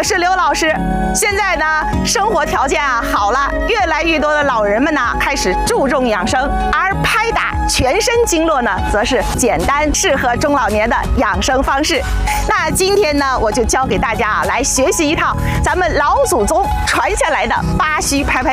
我是刘老师。现在呢，生活条件好了，越来越多的老人们呢开始注重养生，而拍打全身经络呢，则是简单适合中老年的养生方式。那今天呢，我就教给大家来学习一套咱们老祖宗传下来的8虚拍拍